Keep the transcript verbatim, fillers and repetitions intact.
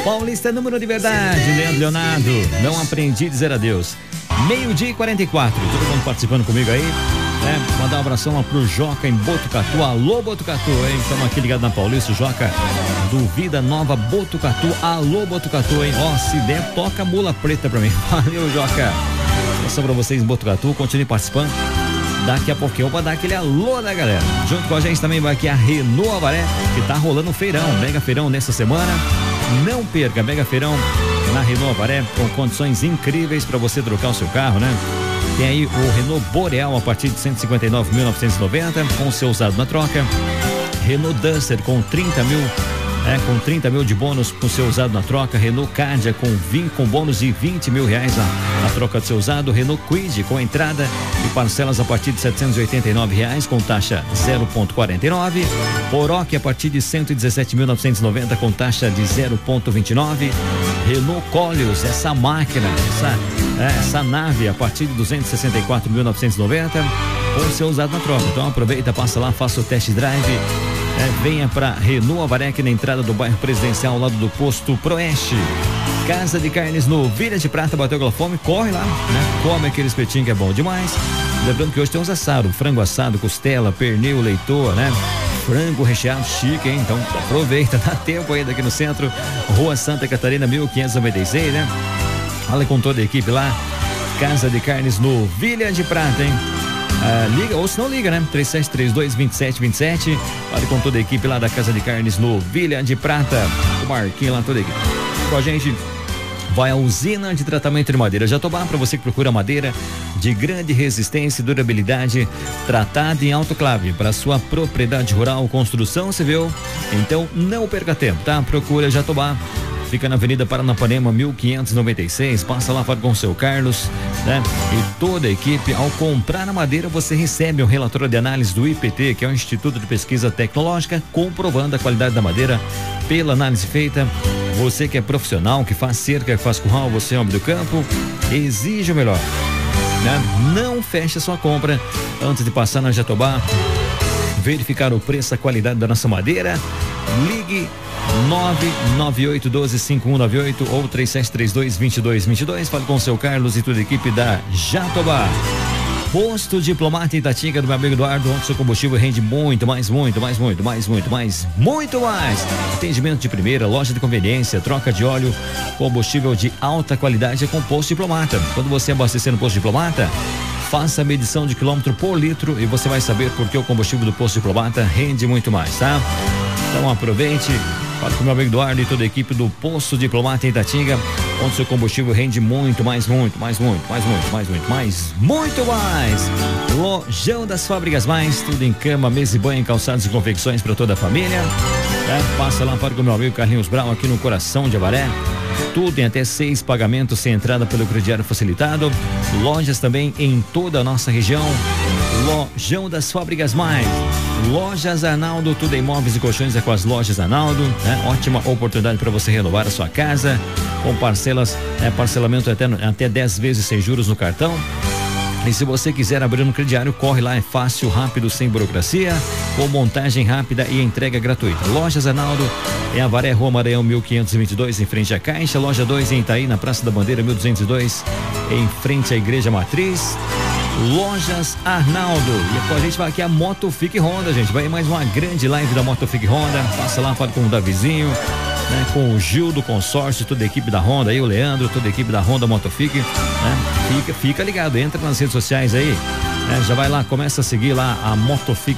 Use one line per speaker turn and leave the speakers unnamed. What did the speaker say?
Paulista, número de verdade, Leandro Leonardo, não aprendi a dizer adeus. Meio-dia e quarenta e quatro, todo mundo participando comigo aí, né? Mandar um abração lá pro Joca em Botucatu. Alô, Botucatu, hein? Estamos aqui ligados na Paulista. O Joca do Vida Nova Botucatu. Alô, Botucatu, hein? Ó, se der, toca a mula preta pra mim. Valeu, Joca. Abração pra vocês em Botucatu, continue participando. Daqui a pouquinho eu vou dar aquele alô, né, galera? Junto com a gente também vai aqui a Renault Avaré, que tá rolando um feirão, mega feirão nessa semana. Não perca, mega feirão na Renault Avaré, com condições incríveis para você trocar o seu carro, né? Tem aí o Renault Boreal a partir de cento e cinquenta e nove mil novecentos e noventa, com o seu usado na troca. Renault Duster com trinta mil, é, com trinta mil de bônus com o seu usado na troca. Renault Cadia com vinte, com bônus de vinte mil reais na, na troca do seu usado. Renault Kwid com entrada e parcelas a partir de setecentos e oitenta e nove reais com taxa zero vírgula quarenta e nove. Oroch a partir de cento e dezessete mil novecentos e noventa com taxa de zero vírgula vinte e nove. Renault Koleos, essa máquina, essa, é, essa nave a partir de duzentos e sessenta e quatro mil novecentos e noventa com o seu usado na troca. Então aproveita, passa lá, faça o test drive. É, venha para Renault Avaré, aqui na entrada do bairro Presidencial, ao lado do posto Proeste. Casa de Carnes no Vila de Prata, bateu aquela fome, corre lá, né? Come aquele espetinho que é bom demais. Lembrando que hoje tem uns assados, frango assado, costela, pernil, leitoa, né? Frango recheado chique, hein? Então aproveita, dá tempo aí daqui no centro, Rua Santa Catarina, mil quinhentos e noventa e seis, né? Fala com toda a equipe lá. Casa de Carnes no Vila de Prata, hein? Ah, liga, ou se não liga, né? três sete três dois, dois sete dois sete. Fale com toda a equipe lá da Casa de Carnes no Vila de Prata. O Marquinho lá, toda a equipe. Com a gente vai a usina de tratamento de madeira Jatobá, para você que procura madeira de grande resistência e durabilidade, tratada em autoclave para sua propriedade rural, construção civil. Então não perca tempo, tá? Procura Jatobá. Fica na Avenida Paranapanema, mil quinhentos e noventa e seis. Passa lá, fala com o seu Carlos, né? E toda a equipe. Ao comprar a madeira, você recebe um relatório de análise do I P T, que é o Instituto de Pesquisa Tecnológica, comprovando a qualidade da madeira pela análise feita. Você que é profissional, que faz cerca, que faz curral, você é homem do campo, exige o melhor, né? Não feche a sua compra antes de passar na Jatobá, verificar o preço, a qualidade da nossa madeira. Ligue nove nove oito um dois cinco um nove oito ou três sete três dois, dois dois dois dois. Fale com o seu Carlos e toda a equipe da Jatobá. Posto Diplomata Itatinga do meu amigo Eduardo, onde seu combustível rende muito mais, muito mais, muito mais, muito mais, muito mais. Atendimento de primeira, loja de conveniência, troca de óleo, combustível de alta qualidade é com Posto Diplomata. Quando você abastecer no Posto Diplomata, faça a medição de quilômetro por litro e você vai saber por que o combustível do Posto Diplomata rende muito mais, tá? Então aproveite, fale com o meu amigo Eduardo e toda a equipe do Posto Diplomata em Itatinga, onde seu combustível rende muito mais, muito mais, muito mais, muito mais, muito mais, muito mais. Lojão das Fábricas Mais, tudo em cama, mesa e banho, calçados e confecções para toda a família. É, passa lá, fala com o meu amigo Carlinhos Brown aqui no coração de Avaré. Tudo em até seis pagamentos sem entrada pelo crediário facilitado. Lojas também em toda a nossa região. Lojão das Fábricas Mais. Lojas Arnaldo, tudo em móveis e colchões é com as lojas Arnaldo, né? Ótima oportunidade para você renovar a sua casa com parcelas, é, parcelamento até, até dez vezes sem juros no cartão. E se você quiser abrir um crediário, corre lá, é fácil, rápido, sem burocracia, com montagem rápida e entrega gratuita. Lojas Arnaldo, em Avaré, Rua Maranhão, mil quinhentos e vinte e dois, em frente à Caixa. Loja dois em Itaí, na Praça da Bandeira, mil duzentos e dois, em frente à Igreja Matriz. Lojas Arnaldo. E com a gente vai aqui a Motofic Honda, gente. Vai mais uma grande live da Motofic Honda. Passa lá, fala com o Davizinho, né, com o Gil do consórcio, toda a equipe da Honda aí, o Leandro, toda a equipe da Honda Motofic, né? Fica, fica ligado, entra nas redes sociais aí, né? Já vai lá, começa a seguir lá a Motofic